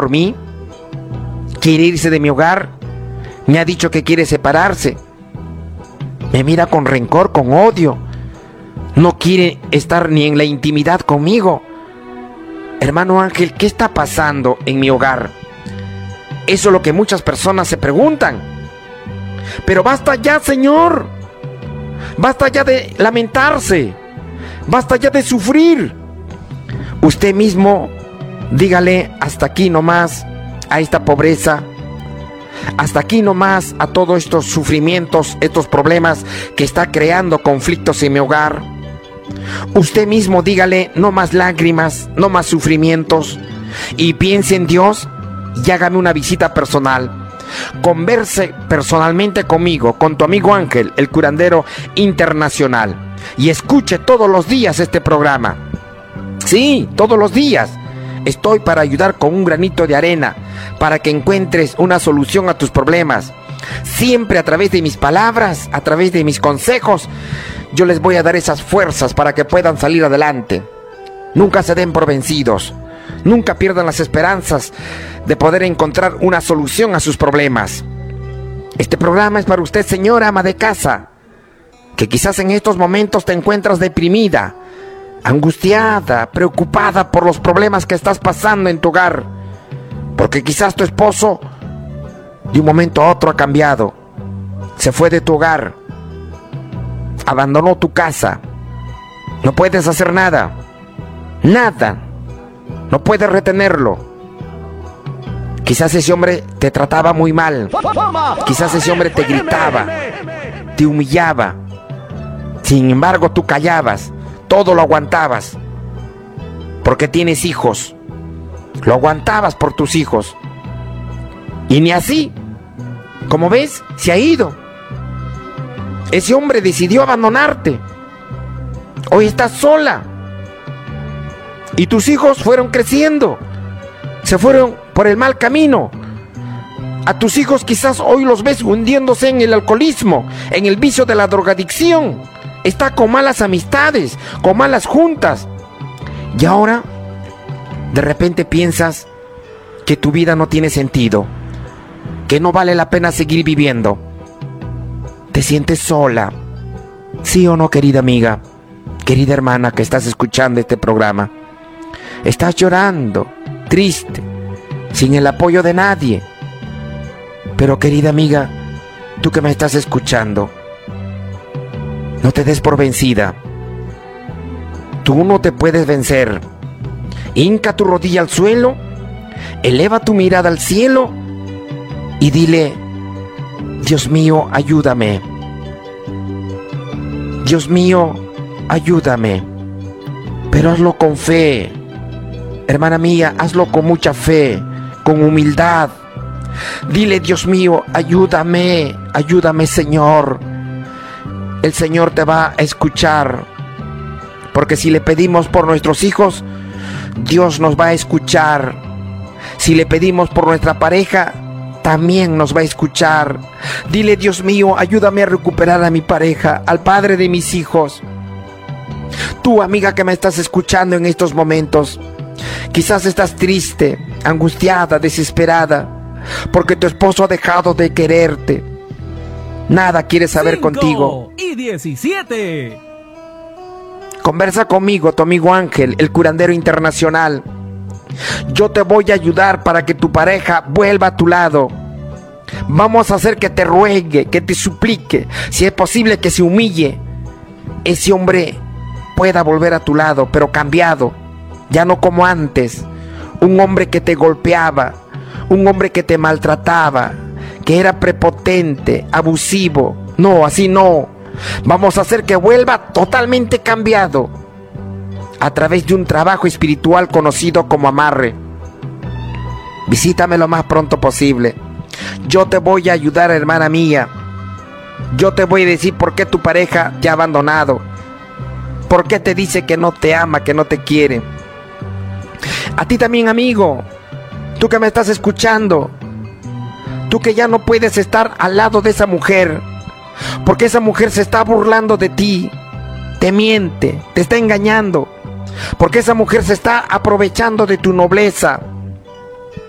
por mí, quiere irse de mi hogar, me ha dicho que quiere separarse, me mira con rencor, con odio, no quiere estar ni en la intimidad conmigo. Hermano Ángel, ¿qué está pasando en mi hogar? Eso es lo que muchas personas se preguntan. Pero basta ya, Señor. Basta ya de lamentarse. Basta ya de sufrir. Usted mismo, dígale hasta aquí nomás a esta pobreza. Hasta aquí nomás a todos estos sufrimientos, estos problemas que está creando conflictos en mi hogar. Usted mismo dígale no más lágrimas, no más sufrimientos. Y piense en Dios y hágame una visita personal. Converse personalmente conmigo, con tu amigo Ángel, el curandero internacional, y escuche todos los días este programa. Sí, todos los días estoy para ayudar con un granito de arena, para que encuentres una solución a tus problemas. Siempre a través de mis palabras, a través de mis consejos, yo les voy a dar esas fuerzas para que puedan salir adelante. Nunca se den por vencidos. Nunca pierdan las esperanzas de poder encontrar una solución a sus problemas. Este programa es para usted, señora ama de casa, que quizás en estos momentos te encuentras deprimida, angustiada, preocupada por los problemas que estás pasando en tu hogar, porque quizás tu esposo de un momento a otro ha cambiado, se fue de tu hogar, abandonó tu casa, no puedes hacer nada, no puedes retenerlo. Quizás ese hombre te trataba muy mal, quizás ese hombre te gritaba, te humillaba, sin embargo tú callabas, todo lo aguantabas, porque tienes hijos, lo aguantabas por tus hijos, y ni así, como ves, se ha ido. Ese hombre decidió abandonarte, hoy estás sola, y tus hijos fueron creciendo, se fueron por el mal camino. A tus hijos quizás hoy los ves hundiéndose en el alcoholismo, en el vicio de la drogadicción. Está con malas amistades, con malas juntas. Y ahora, de repente piensas que tu vida no tiene sentido, que no vale la pena seguir viviendo. Te sientes sola. ¿Sí o no, querida amiga, querida hermana que estás escuchando este programa? Estás llorando, triste, sin el apoyo de nadie. Pero querida amiga, tú que me estás escuchando, no te des por vencida. Tú no te puedes vencer. Hinca tu rodilla al suelo, eleva tu mirada al cielo y dile: Dios mío, ayúdame. Dios mío, ayúdame. Pero hazlo con fe. Hermana mía, hazlo con mucha fe, con humildad. Dile: Dios mío, ayúdame, ayúdame, Señor. El Señor te va a escuchar, porque si le pedimos por nuestros hijos, Dios nos va a escuchar. Si le pedimos por nuestra pareja, también nos va a escuchar. Dile: Dios mío, ayúdame a recuperar a mi pareja, al padre de mis hijos. Tú, amiga que me estás escuchando en estos momentos, quizás estás triste, angustiada, desesperada, porque tu esposo ha dejado de quererte. Nada quiere saber contigo. 5:17. Conversa conmigo, tu amigo Ángel, el curandero internacional. Yo te voy a ayudar para que tu pareja vuelva a tu lado. Vamos a hacer que te ruegue, que te suplique, si es posible que se humille. Ese hombre pueda volver a tu lado, pero cambiado, ya no como antes. Un hombre que te golpeaba, un hombre que te maltrataba, que era prepotente, abusivo. No, así no. Vamos a hacer que vuelva totalmente cambiado a través de un trabajo espiritual conocido como amarre. Visítame lo más pronto posible. Yo te voy a ayudar, hermana mía. Yo te voy a decir por qué tu pareja te ha abandonado, por qué te dice que no te ama, que no te quiere. A ti también, amigo, tú que me estás escuchando, tú que ya no puedes estar al lado de esa mujer, porque esa mujer se está burlando de ti, te miente, te está engañando, porque esa mujer se está aprovechando de tu nobleza,